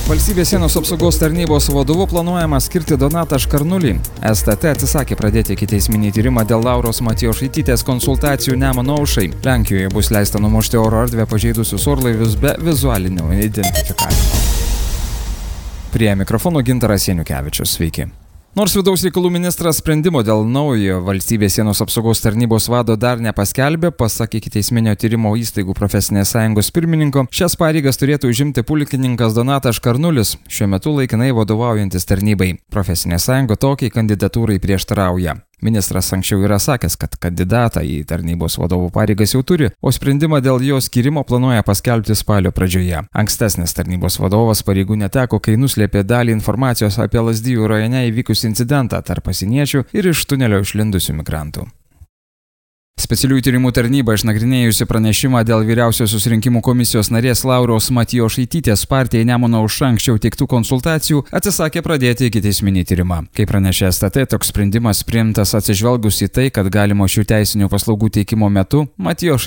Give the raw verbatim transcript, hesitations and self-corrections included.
Valstybės sienos apsaugos tarnybos vadovu planuojama skirti Donatą Škarnulį. S T T atsisakė pradėti ikiteisminį tyrimą dėl Lauros Matjošaitytės konsultacijų Nemuno aušrai. Lenkijoje bus leista numušti oro erdvę pažeidusius orlaivius be vizualinio identifikavimo. Prie mikrofono Gintaras Janukevičius. Sveiki. Nors vidaus reikalų ministras sprendimo dėl naujo Valstybės sienos apsaugos tarnybos vado dar nepaskelbė, pasak ikiteisminio tyrimo įstaigų profesinės sąjungos pirmininko, šias pareigas turėtų užimti pulkininkas Donatas Škarnulis, šiuo metu laikinai vadovaujantis tarnybai. Profesinė sąjunga tokiai kandidatūrai prieštarauja. Ministras anksčiau yra sakęs, kad kandidatą į tarnybos vadovų pareigas jau turi, o sprendimą dėl jo skyrimo planuoja paskelbti spalio pradžioje. Ankstesnis tarnybos vadovas pareigų neteko, kai nuslėpė dalį informacijos apie Lazdijų rajone įvykusį incidentą tarp pasieniečių ir iš tunelio išlindusių migrantų. Specialiųjų tyrimų tarnyba išnagrinėjusi pranešimą dėl vyriausiosios rinkimų komisijos narės Lauros Matjošaitytės partijai Nemuno aušra anksčiau teiktų konsultacijų atsisakė pradėti ikiteisminį tyrimą. Kaip pranešė S T T, toks sprendimas priimtas atsižvelgus į tai, kad galimo šių teisinių paslaugų teikimo metu Matjošaitytė